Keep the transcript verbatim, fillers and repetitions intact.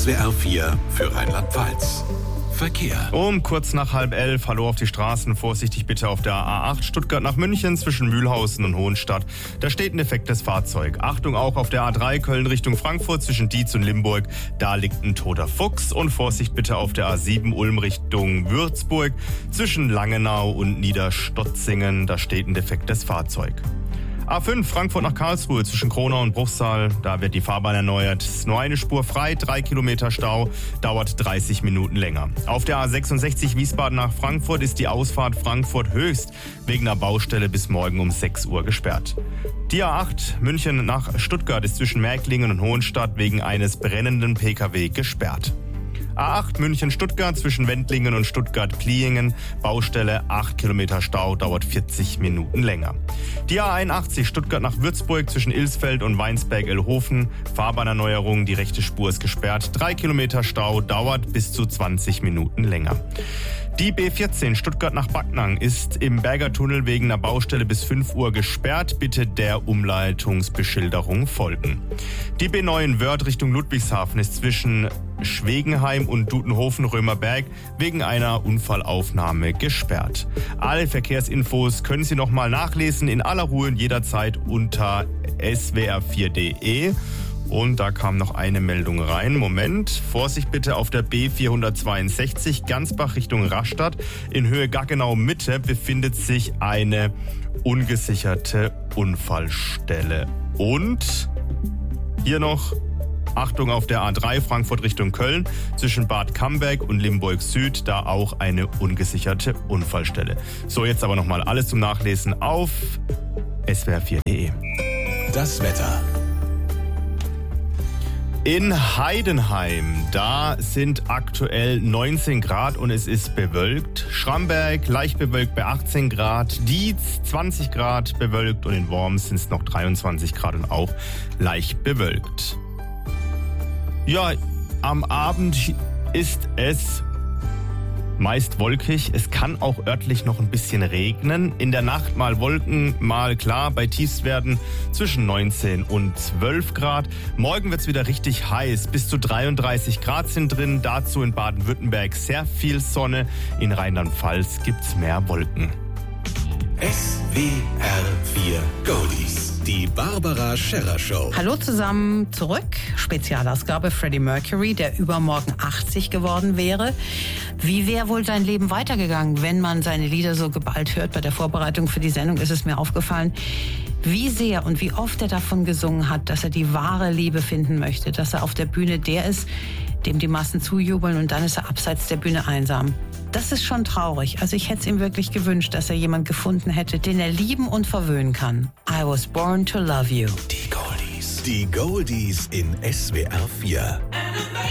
W R vier für Rheinland-Pfalz. Verkehr. Um kurz nach halb elf, hallo auf die Straßen, vorsichtig bitte auf der A acht Stuttgart nach München zwischen Mühlhausen und Hohenstadt. Da steht ein defektes Fahrzeug. Achtung auch auf der A drei Köln Richtung Frankfurt zwischen Dietz und Limburg, da liegt ein toter Fuchs. Und Vorsicht bitte auf der A sieben Ulm Richtung Würzburg zwischen Langenau und Niederstotzingen, da steht ein defektes Fahrzeug. A fünf Frankfurt nach Karlsruhe zwischen Kronau und Bruchsal, da wird die Fahrbahn erneuert. Es ist nur eine Spur frei, drei Kilometer Stau, dauert dreißig Minuten länger. Auf der A sechsundsechzig Wiesbaden nach Frankfurt ist die Ausfahrt Frankfurt Höchst wegen einer Baustelle bis morgen um sechs Uhr gesperrt. Die A acht München nach Stuttgart ist zwischen Märklingen und Hohenstadt wegen eines brennenden P K W gesperrt. A acht München-Stuttgart zwischen Wendlingen und Stuttgart-Pliingen. Baustelle, acht Kilometer Stau, dauert vierzig Minuten länger. Die A einundachtzig Stuttgart nach Würzburg zwischen Ilsfeld und Weinsberg-Elhofen. Fahrbahnerneuerung, die rechte Spur ist gesperrt. drei Kilometer Stau, dauert bis zu zwanzig Minuten länger. Die B vierzehn Stuttgart nach Backnang ist im Berger-Tunnel wegen einer Baustelle bis fünf Uhr gesperrt. Bitte der Umleitungsbeschilderung folgen. Die B neun Wörth Richtung Ludwigshafen ist zwischen Schwegenheim und Dudenhofen-Römerberg wegen einer Unfallaufnahme gesperrt. Alle Verkehrsinfos können Sie nochmal nachlesen in aller Ruhe und jederzeit unter S W R vier punkt de. Und da kam noch eine Meldung rein. Moment, Vorsicht bitte auf der B vierhundertzweiundsechzig Gansbach Richtung Rastatt. In Höhe Gaggenau Mitte befindet sich eine ungesicherte Unfallstelle. Und hier noch Achtung auf der A drei Frankfurt Richtung Köln zwischen Bad Camberg und Limburg Süd, da auch eine ungesicherte Unfallstelle. So, jetzt aber nochmal alles zum Nachlesen auf S W R vier punkt de. Das Wetter. In Heidenheim, da sind aktuell neunzehn Grad und es ist bewölkt. Schramberg leicht bewölkt bei achtzehn Grad, Dietz zwanzig Grad bewölkt und in Worms sind es noch dreiundzwanzig Grad und auch leicht bewölkt. Ja, am Abend ist es meist wolkig. Es kann auch örtlich noch ein bisschen regnen. In der Nacht mal Wolken, mal klar. Bei Tiefstwerten zwischen neunzehn und zwölf Grad. Morgen wird's wieder richtig heiß. Bis zu dreiunddreißig Grad sind drin. Dazu in Baden-Württemberg sehr viel Sonne. In Rheinland-Pfalz gibt's mehr Wolken. S W R vier Goldies. Die Barbara Scherrer Show. Hallo zusammen zurück. Spezialausgabe Freddie Mercury, der übermorgen achtzig geworden wäre. Wie wäre wohl sein Leben weitergegangen, wenn man seine Lieder so geballt hört? Bei der Vorbereitung für die Sendung ist es mir aufgefallen, wie sehr und wie oft er davon gesungen hat, dass er die wahre Liebe finden möchte, dass er auf der Bühne der ist, dem die Massen zujubeln und dann ist er abseits der Bühne einsam. Das ist schon traurig. Also ich hätte es ihm wirklich gewünscht, dass er jemand gefunden hätte, den er lieben und verwöhnen kann. I was born to love you. Die Goldies. Die Goldies in S W R vier.